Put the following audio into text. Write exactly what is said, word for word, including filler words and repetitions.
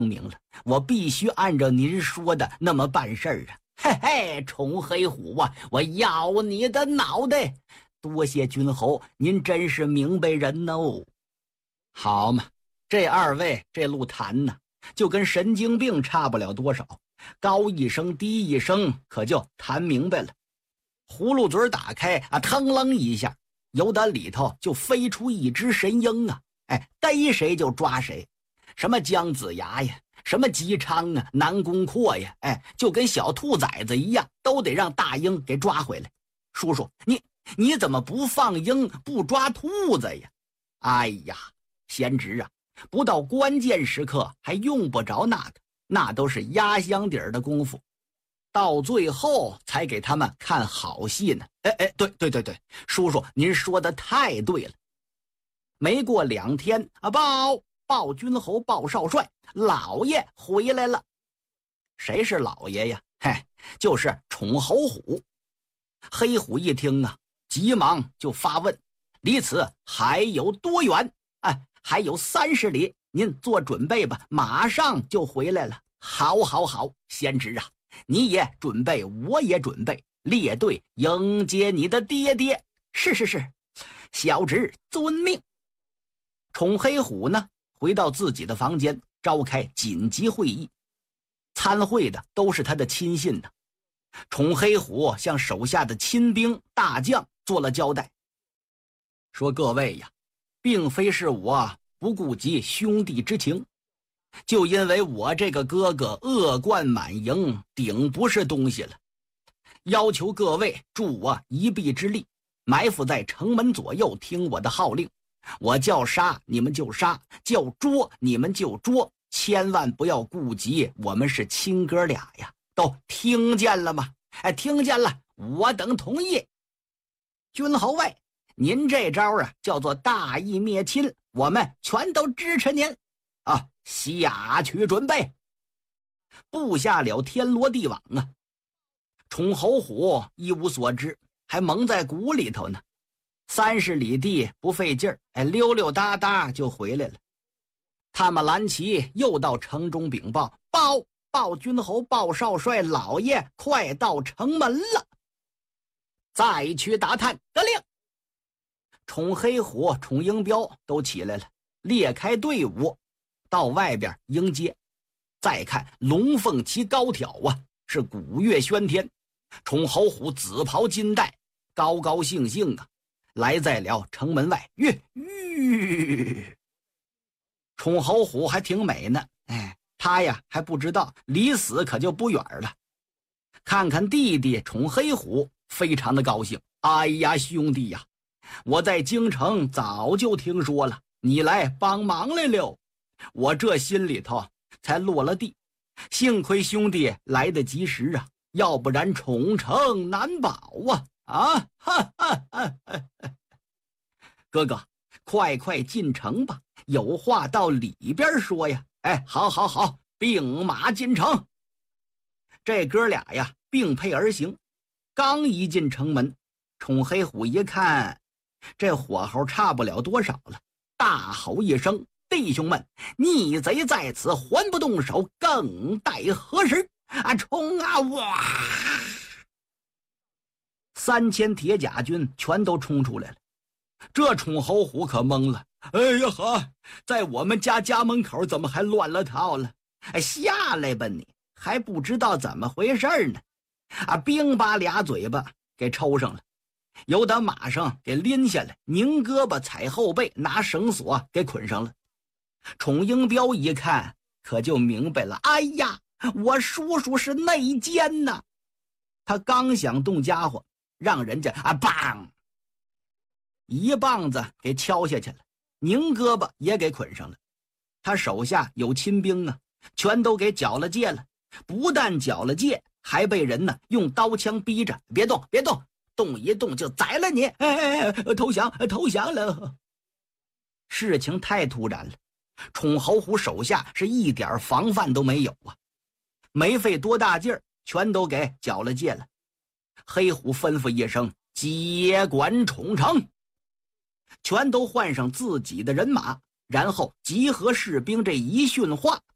明了，我必须按照您说的那么办事儿啊！嘿嘿，崇黑虎啊，我要你的脑袋！多谢君侯，您真是明白人哦。好嘛，这二位这路谈呢，就跟神经病差不了多少，高一声低一声，可就谈明白了。葫芦嘴打开啊，腾楞一下，由打里头就飞出一只神鹰啊！哎，逮谁就抓谁，什么姜子牙呀，什么姬昌啊，南宫阔呀，哎，就跟小兔崽子一样，都得让大鹰给抓回来。叔叔，你你怎么不放鹰，不抓兔子呀？哎呀，贤侄啊，不到关键时刻还用不着那个，那都是压箱底儿的功夫，到最后才给他们看好戏呢。哎哎，对对对对，叔叔您说的太对了。没过两天啊，报报君侯报少帅，老爷回来了。谁是老爷呀？嘿，就是宠侯虎。黑虎一听啊，急忙就发问：离此还有多远？哎，还有三十里，您做准备吧，马上就回来了。好好好，贤侄啊，你也准备，我也准备，列队迎接你的爹爹。是是是，小侄遵命。宠黑虎呢，回到自己的房间，召开紧急会议。参会的都是他的亲信呢。宠黑虎向手下的亲兵大将做了交代，说各位呀，并非是我不顾及兄弟之情，就因为我这个哥哥恶贯满盈，顶不是东西了，要求各位助我一臂之力，埋伏在城门左右，听我的号令。我叫杀你们就杀，叫捉你们就捉，千万不要顾及我们是亲哥俩呀，都听见了吗？哎，听见了，我等同意。君侯位，您这招啊叫做大义灭亲，我们全都支持您啊！下去准备。布下了天罗地网啊！宠侯虎一无所知，还蒙在鼓里头呢。三十里地不费劲儿，哎，溜溜达达就回来了。他们蓝旗又到城中禀报，报报君侯，报少帅，老爷快到城门了。再去打探，得令。宠黑虎、宠鹰彪都起来了，列开队伍到外边迎接。再看龙凤旗高挑啊，是鼓乐喧天。宠侯虎紫袍金带，高高兴兴啊，来在了城门外。吁吁，宠侯虎还挺美呢，哎，他呀还不知道离死可就不远了。看看弟弟宠黑虎，非常的高兴。哎呀，兄弟呀，我在京城早就听说了你来帮忙来了，我这心里头才落了地。幸亏兄弟来得及时啊，要不然宠城难保啊！啊，哈哈哈哈！哥哥，快快进城吧，有话到里边说呀！哎，好，好，好，并马进城。这哥俩呀，并辔而行。刚一进城门，宠黑虎一看，这火候差不了多少了，大吼一声：“弟兄们，逆贼在此，还不动手，更待何时？啊，冲啊！”哇！三千铁甲军全都冲出来了。这宠侯虎可懵了，哎呀呵，在我们家家门口怎么还乱了套了？哎，下来吧你，还不知道怎么回事呢？啊，兵把俩嘴巴给抽上了，由打马上给拎下来，拧胳膊踩后背，拿绳索给捆上了。宠鹰彪一看可就明白了，哎呀，我叔叔是内奸呐！他刚想动家伙，让人家啊棒一棒子给敲下去了，拧胳膊也给捆上了。他手下有亲兵啊，全都给缴了界了，不但缴了界，还被人呢用刀枪逼着，别动别动，动一动就宰了你！哎哎哎，投降投降了！事情太突然了，宠侯虎手下是一点防范都没有啊，没费多大劲儿，全都给缴了界了。黑虎吩咐一声，接管宠城，全都换上自己的人马，然后集合士兵，这一训话